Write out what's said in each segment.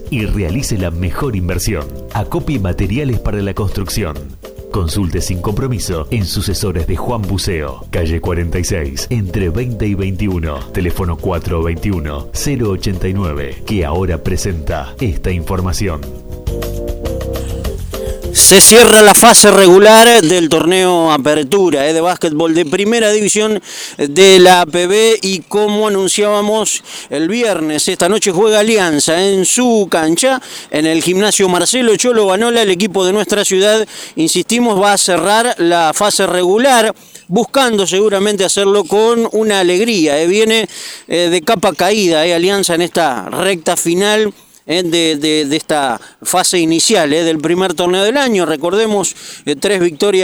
y realice la mejor inversión. Acopie materiales para la construcción. Consulte sin compromiso en sucesores de Juan Buceo, calle 46, entre 20 y 21, teléfono 421-089, que ahora presenta esta información. Se cierra la fase regular del torneo Apertura de básquetbol de primera división de la APB y como anunciábamos el viernes, esta noche juega Alianza en su cancha, en el gimnasio Marcelo Cholo Banola. El equipo de nuestra ciudad, insistimos, va a cerrar la fase regular, buscando seguramente hacerlo con una alegría. Viene de capa caída Alianza en esta recta final de esta fase inicial del primer torneo del año. Recordemos, 3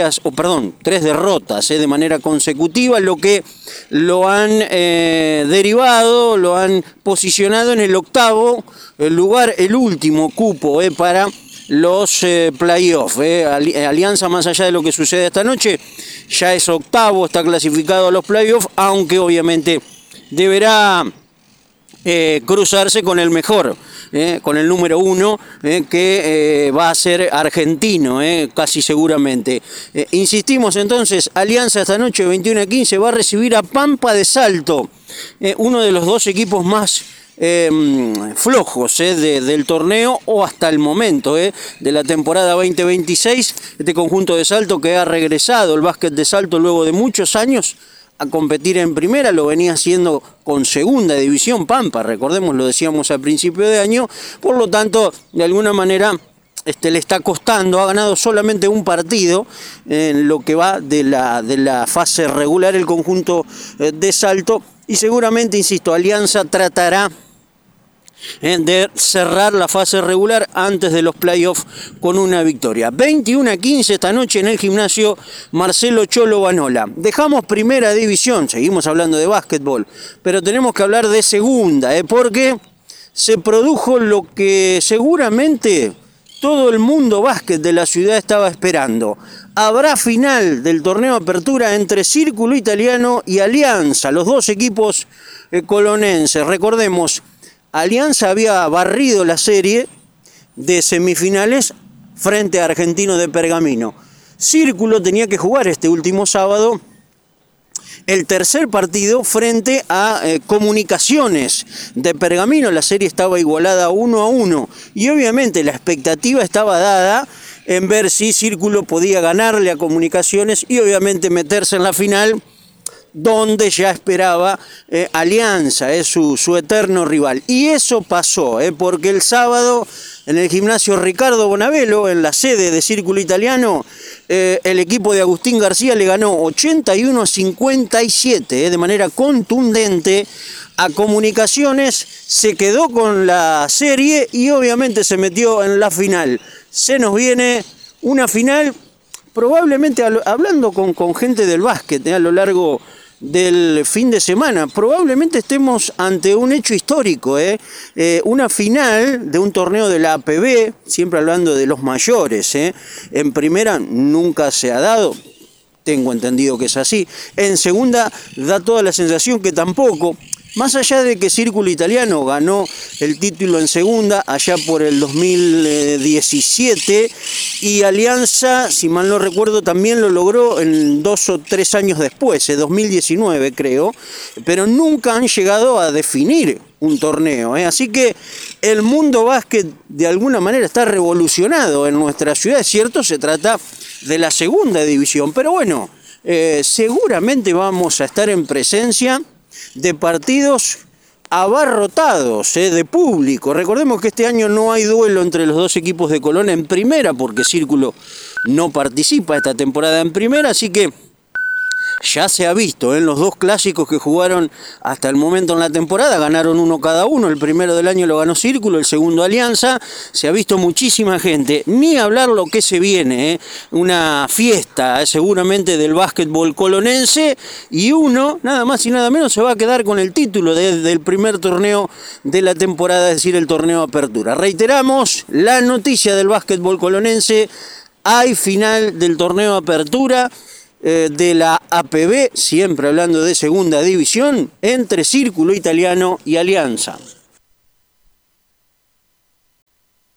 derrotas de manera consecutiva, lo que lo han derivado, lo han posicionado en el octavo lugar, el último cupo para los playoffs. Alianza, más allá de lo que sucede esta noche, ya es octavo, está clasificado a los playoffs, aunque obviamente deberá cruzarse con el mejor, con el número 1, que va a ser argentino, casi seguramente. Insistimos entonces, Alianza esta noche 21:15 va a recibir a Pampa de Salto, uno de los dos equipos más flojos del torneo o hasta el momento de la temporada 2026. Este conjunto de Salto que ha regresado el básquet de Salto luego de muchos años a competir en primera, lo venía haciendo con segunda división Pampa, recordemos, lo decíamos al principio de año, por lo tanto, de alguna manera le está costando, ha ganado solamente un partido en lo que va de la fase regular el conjunto de Salto, y seguramente, insisto, Alianza tratará de cerrar la fase regular antes de los playoffs con una victoria. 21:15 esta noche en el gimnasio Marcelo Cholo Banola. Dejamos primera división, seguimos hablando de básquetbol, pero tenemos que hablar de segunda, porque se produjo lo que seguramente todo el mundo básquet de la ciudad estaba esperando. Habrá final del torneo Apertura entre Círculo Italiano y Alianza, los dos equipos colonenses. Recordemos, Alianza había barrido la serie de semifinales frente a Argentino de Pergamino. Círculo tenía que jugar este último sábado el tercer partido frente a Comunicaciones de Pergamino. La serie estaba igualada 1-1 y obviamente la expectativa estaba dada en ver si Círculo podía ganarle a Comunicaciones y obviamente meterse en la final, donde ya esperaba Alianza, su eterno rival. Y eso pasó, porque el sábado en el gimnasio Ricardo Bonavelo, en la sede de Círculo Italiano, el equipo de Agustín García le ganó 81-57 de manera contundente a Comunicaciones, se quedó con la serie y obviamente se metió en la final. Se nos viene una final, probablemente hablando con gente del básquet a lo largo del fin de semana, probablemente estemos ante un hecho histórico, una final de un torneo de la APB, siempre hablando de los mayores, en primera nunca se ha dado, tengo entendido que es así, en segunda da toda la sensación que tampoco. Más allá de que Círculo Italiano ganó el título en segunda allá por el 2017 y Alianza, si mal no recuerdo, también lo logró en 2 o 3 años después, 2019 creo, pero nunca han llegado a definir un torneo. Así que el mundo básquet de alguna manera está revolucionado en nuestra ciudad. Es cierto, se trata de la segunda división, pero bueno, seguramente vamos a estar en presencia de partidos abarrotados, de público. Recordemos que este año no hay duelo entre los dos equipos de Colón en primera, porque Círculo no participa esta temporada en primera, así que ya se ha visto en los dos clásicos que jugaron hasta el momento en la temporada, ganaron uno cada uno, el primero del año lo ganó Círculo, el segundo Alianza, se ha visto muchísima gente, ni hablar lo que se viene, una fiesta seguramente del básquetbol colonense, y uno, nada más y nada menos, se va a quedar con el título del primer torneo de la temporada, es decir, el torneo Apertura. Reiteramos la noticia del básquetbol colonense, hay final del torneo Apertura de la APB, siempre hablando de segunda división, entre Círculo Italiano y Alianza.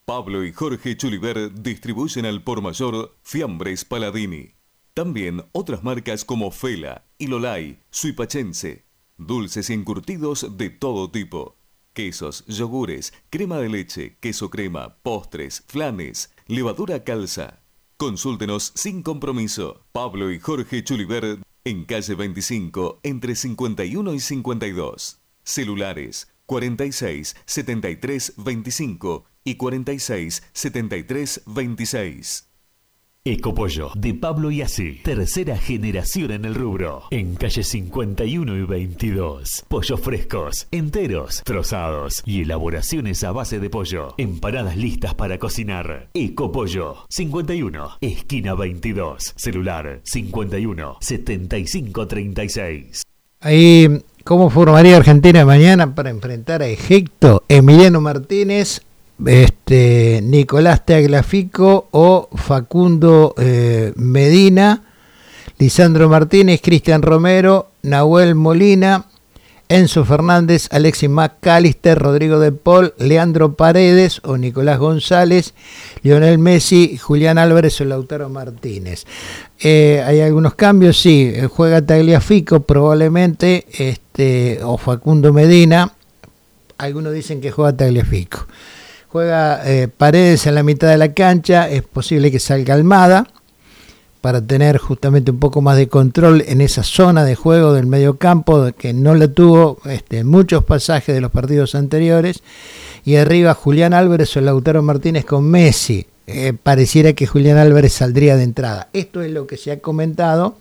Pablo y Jorge Chuliver distribuyen al por mayor Fiambres Paladini. También otras marcas como Fela, Ilolai, Suipachense. Dulces y encurtidos de todo tipo. Quesos, yogures, crema de leche, queso crema, postres, flanes, levadura calza. Consúltenos sin compromiso. Pablo y Jorge Chuliver en calle 25 entre 51 y 52. Celulares 46 73 25 y 46 73 26. Ecopollo de Pablo y Así, tercera generación en el rubro, en calle 51 y 22. Pollos frescos, enteros, trozados y elaboraciones a base de pollo. Empanadas listas para cocinar. Ecopollo 51, esquina 22. Celular 51 75 36. Ahí, ¿cómo formaría Argentina mañana para enfrentar a Egipto? Emiliano Martínez, Nicolás Tagliafico o Facundo Medina, Lisandro Martínez, Cristian Romero, Nahuel Molina, Enzo Fernández, Alexis McAllister, Rodrigo de Paul, Leandro Paredes o Nicolás González, Lionel Messi, Julián Álvarez o Lautaro Martínez. ¿Hay algunos cambios? Sí, juega Tagliafico probablemente, o Facundo Medina. Algunos dicen que juega Tagliafico. Juega Paredes en la mitad de la cancha, es posible que salga Almada para tener justamente un poco más de control en esa zona de juego del mediocampo que no la tuvo en muchos pasajes de los partidos anteriores. Y arriba Julián Álvarez o Lautaro Martínez con Messi. Pareciera que Julián Álvarez saldría de entrada. Esto es lo que se ha comentado.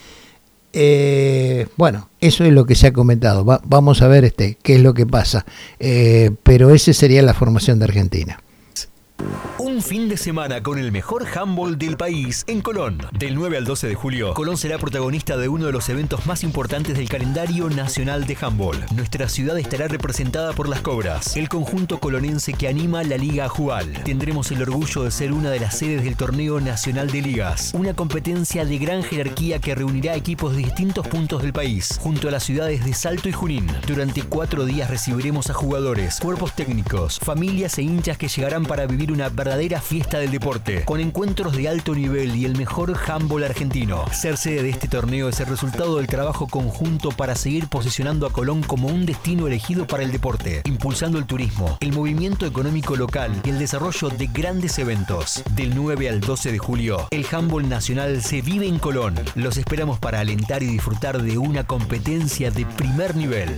Bueno, eso es lo que se ha comentado. Vamos a ver qué es lo que pasa. Pero esa sería la formación de Argentina. Un fin de semana con el mejor handball del país en Colón. Del 9 al 12 de julio, Colón será protagonista de uno de los eventos más importantes del calendario nacional de handball. Nuestra ciudad estará representada por las Cobras, el conjunto colonense que anima la Liga Ajual. Tendremos el orgullo de ser una de las sedes del Torneo Nacional de Ligas, una competencia de gran jerarquía que reunirá equipos de distintos puntos del país, junto a las ciudades de Salto y Junín. Durante 4 días recibiremos a jugadores, cuerpos técnicos, familias e hinchas que llegarán para vivir una verdadera fiesta del deporte, con encuentros de alto nivel y el mejor handball argentino. Ser sede de este torneo es el resultado del trabajo conjunto para seguir posicionando a Colón como un destino elegido para el deporte, impulsando el turismo, el movimiento económico local y el desarrollo de grandes eventos. Del 9 al 12 de julio, el handball nacional se vive en Colón. Los esperamos para alentar y disfrutar de una competencia de primer nivel.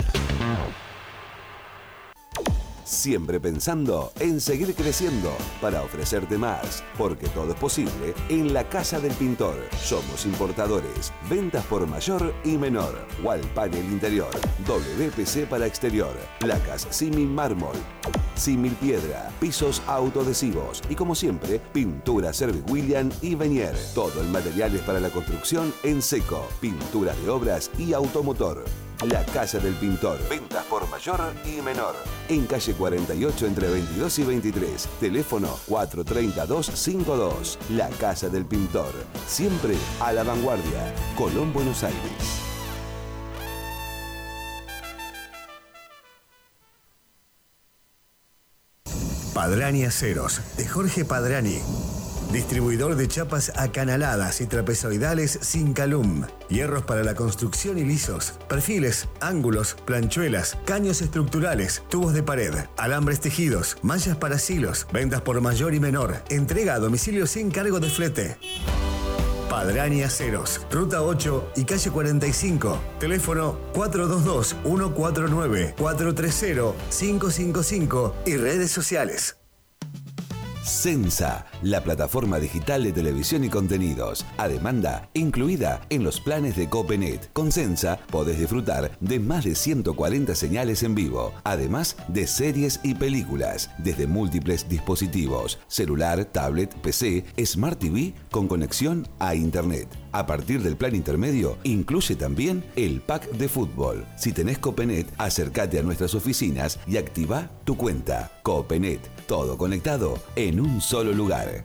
Siempre pensando en seguir creciendo para ofrecerte más, porque todo es posible en la Casa del Pintor. Somos importadores, ventas por mayor y menor, wall panel interior, WPC para exterior, placas símil mármol, símil piedra, pisos autoadhesivos y como siempre, pintura Service William y Venier. Todo el material es para la construcción en seco, pinturas de obras y automotor. La Casa del Pintor. Ventas por mayor y menor. En calle 48 entre 22 y 23. Teléfono 430-252. La Casa del Pintor. Siempre a la vanguardia. Colón, Buenos Aires. Padrani Aceros, de Jorge Padrani. Distribuidor de chapas acanaladas y trapezoidales sin calum. Hierros para la construcción y lisos. Perfiles, ángulos, planchuelas, caños estructurales, tubos de pared, alambres tejidos, mallas para silos. Ventas por mayor y menor. Entrega a domicilio sin cargo de flete. Padrani Aceros, Ruta 8 y calle 45. Teléfono 422-149-430-555 y redes sociales. Sensa, la plataforma digital de televisión y contenidos, a demanda incluida en los planes de Copenet. Con Sensa podés disfrutar de más de 140 señales en vivo, además de series y películas, desde múltiples dispositivos, celular, tablet, PC, Smart TV con conexión a Internet. A partir del plan intermedio, incluye también el pack de fútbol. Si tenés Copenet, acércate a nuestras oficinas y activa tu cuenta. Copenet, todo conectado en un solo lugar.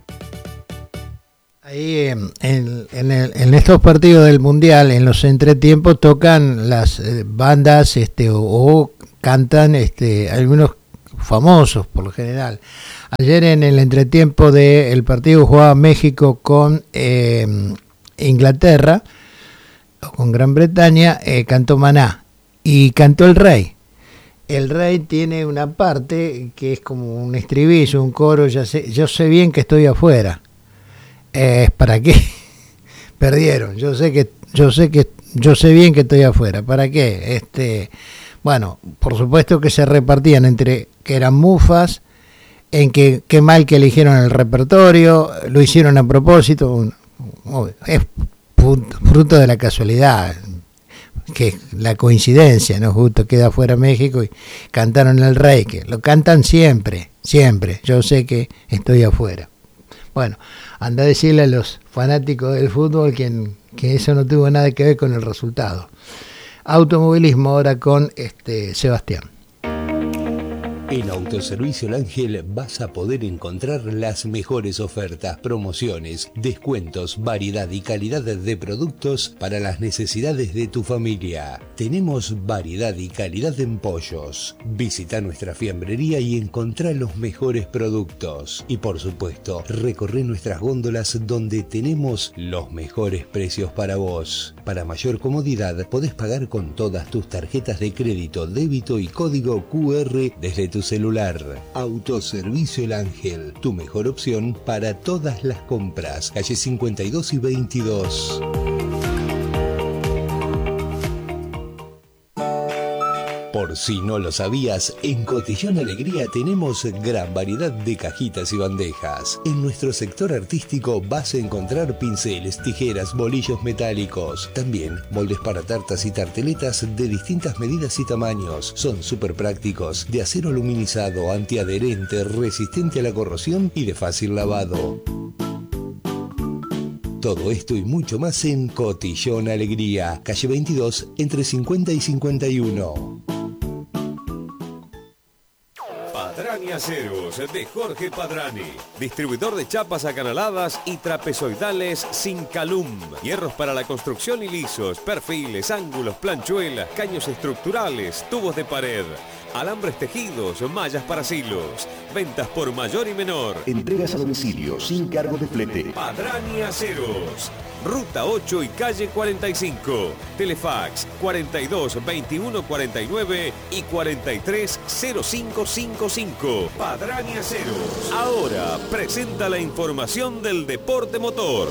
Ahí en estos partidos del Mundial, en los entretiempos, tocan las bandas o cantan algunos famosos por lo general. Ayer en el entretiempo del partido jugaba México con Inglaterra, o con Gran Bretaña, cantó Maná y cantó El Rey. El Rey tiene una parte que es como un estribillo, un coro, yo sé bien que estoy afuera. ¿Para qué? Perdieron. Yo sé bien que estoy afuera. ¿Para qué? Bueno, por supuesto que se repartían entre que eran mufas, en que qué mal que eligieron el repertorio, lo hicieron a propósito. Es fruto de la casualidad, que la coincidencia, ¿no? Justo queda fuera México y cantaron El Rey, que lo cantan siempre, yo sé que estoy afuera. Bueno, anda a decirle a los fanáticos del fútbol que eso no tuvo nada que ver con el resultado. Automovilismo ahora con Sebastián. En Autoservicio El Ángel vas a poder encontrar las mejores ofertas, promociones, descuentos, variedad y calidad de productos para las necesidades de tu familia. Tenemos variedad y calidad en pollos. Visita nuestra fiambrería y encontrá los mejores productos. Y por supuesto, recorre nuestras góndolas donde tenemos los mejores precios para vos. Para mayor comodidad, podés pagar con todas tus tarjetas de crédito, débito y código QR desde tu celular. Autoservicio El Ángel, tu mejor opción para todas las compras. Calle 52 y 22. Por si no lo sabías, en Cotillón Alegría tenemos gran variedad de cajitas y bandejas. En nuestro sector artístico vas a encontrar pinceles, tijeras, bolillos metálicos. También moldes para tartas y tarteletas de distintas medidas y tamaños. Son súper prácticos, de acero aluminizado, antiadherente, resistente a la corrosión y de fácil lavado. Todo esto y mucho más en Cotillón Alegría, calle 22, entre 50 y 51. Padrani Aceros de Jorge Padrani, distribuidor de chapas acanaladas y trapezoidales sin calum, hierros para la construcción y lisos, perfiles, ángulos, planchuelas, caños estructurales, tubos de pared, alambres tejidos, mallas para silos, ventas por mayor y menor. Entregas a domicilio sin cargo de flete. Padrani Aceros, Ruta 8 y calle 45, Telefax 42 21 49 y 43 0555. Padrani Aceros. Ahora presenta la información del deporte motor.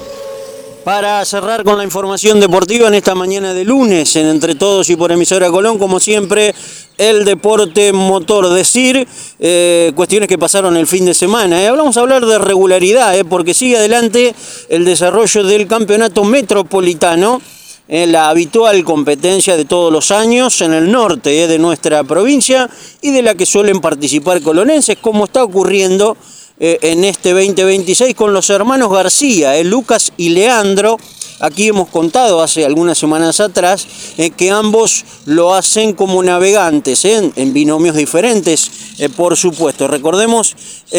Para cerrar con la información deportiva en esta mañana de lunes, en Entre Todos y por Emisora Colón, como siempre, el deporte motor. Decir cuestiones que pasaron el fin de semana. Vamos a hablar de regularidad, porque sigue adelante el desarrollo del campeonato metropolitano, la habitual competencia de todos los años en el norte de nuestra provincia y de la que suelen participar colonenses, como está ocurriendo en este 2026 con los hermanos García, Lucas y Leandro. Aquí hemos contado hace algunas semanas atrás que ambos lo hacen como navegantes, en binomios diferentes, por supuesto. Recordemos,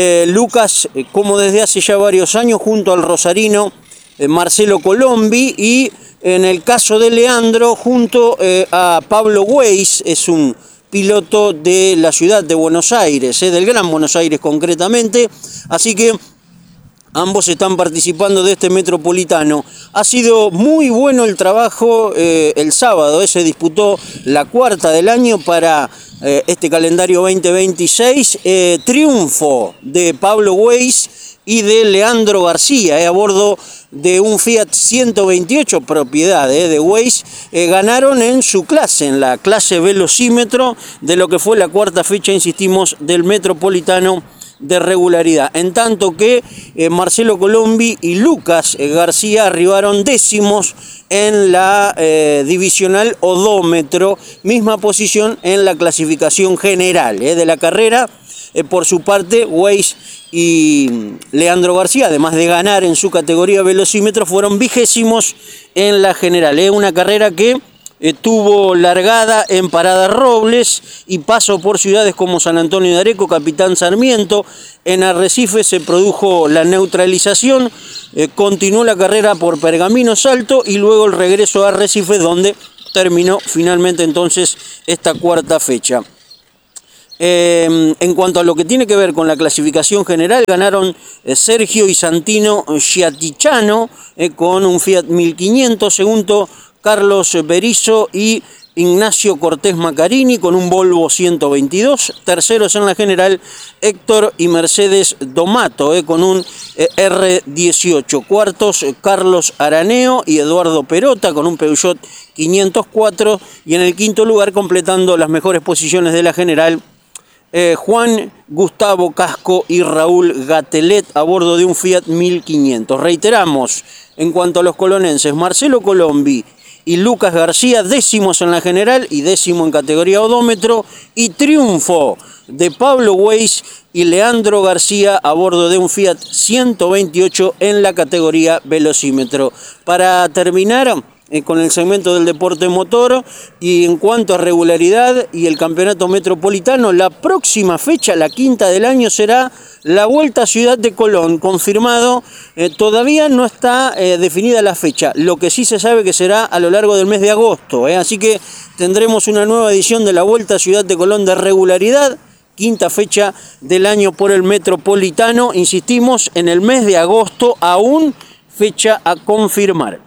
Lucas, como desde hace ya varios años, junto al rosarino Marcelo Colombi, y en el caso de Leandro, junto a Pablo Weiss, es un piloto de la ciudad de Buenos Aires, del Gran Buenos Aires concretamente, así que ambos están participando de este metropolitano. Ha sido muy bueno el trabajo el sábado, se disputó la cuarta del año para este calendario 2026, triunfo de Pablo Weiss y de Leandro García, a bordo de un Fiat 128, propiedad de Weiss. Ganaron en su clase, en la clase velocímetro, de lo que fue la cuarta fecha, insistimos, del metropolitano de regularidad. En tanto que Marcelo Colombi y Lucas García arribaron décimos en la divisional odómetro, misma posición en la clasificación general de la carrera. Por su parte, Weiss y Leandro García, además de ganar en su categoría velocímetro, fueron vigésimos en la general. Una carrera que tuvo largada en Parada Robles y paso por ciudades como San Antonio de Areco, Capitán Sarmiento. En Arrecife se produjo la neutralización, continuó la carrera por Pergamino, Salto y luego el regreso a Arrecife, donde terminó finalmente entonces esta cuarta fecha. En cuanto a lo que tiene que ver con la clasificación general, ganaron Sergio y Santino Giatichano con un Fiat 1500, segundo Carlos Berizzo y Ignacio Cortés Macarini con un Volvo 122, terceros en la general Héctor y Mercedes Domato con un R18, cuartos Carlos Araneo y Eduardo Perota con un Peugeot 504 y en el quinto lugar, completando las mejores posiciones de la general, Juan Gustavo Casco y Raúl Gatelet a bordo de un Fiat 1500. Reiteramos, en cuanto a los colonenses, Marcelo Colombi y Lucas García, décimos en la general y décimo en categoría odómetro, y triunfo de Pablo Weiss y Leandro García a bordo de un Fiat 128 en la categoría velocímetro. Para terminar con el segmento del deporte motor, y en cuanto a regularidad y el campeonato metropolitano, la próxima fecha, la quinta del año, será la Vuelta a Ciudad de Colón, confirmado, todavía no está definida la fecha, lo que sí se sabe que será a lo largo del mes de agosto, así que tendremos una nueva edición de la Vuelta a Ciudad de Colón de regularidad, quinta fecha del año por el metropolitano, insistimos, en el mes de agosto, aún fecha a confirmar.